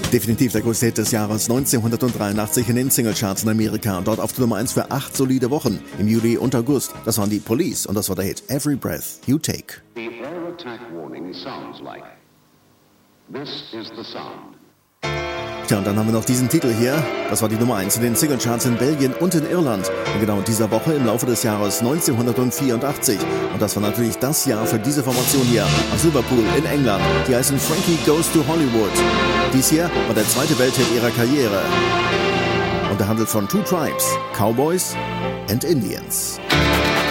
Definitiv der größte Hit des Jahres 1983 in den Singlecharts in Amerika. Dort auf der Nummer 1 für 8 solide Wochen im Juli und August. Das waren die Police und das war der Hit Every Breath You Take. The air attack warning sounds like. This is the sound. Tja, und dann haben wir noch diesen Titel hier. Das war die Nummer 1 in den Singlecharts in Belgien und in Irland. Und genau in dieser Woche im Laufe des Jahres 1984. Und das war natürlich das Jahr für diese Formation hier aus Liverpool in England. Die heißen Frankie Goes to Hollywood. Dies hier war der zweite Welthit ihrer Karriere. Und er handelt von Two Tribes, Cowboys and Indians.